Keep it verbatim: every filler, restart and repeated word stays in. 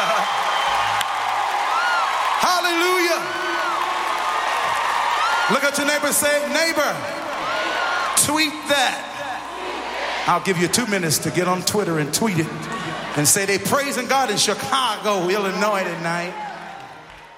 Hallelujah. Look at your neighbor and say, neighbor, tweet that. I'll give you two minutes to get on Twitter and tweet it and say they praising God in Chicago, Illinois tonight.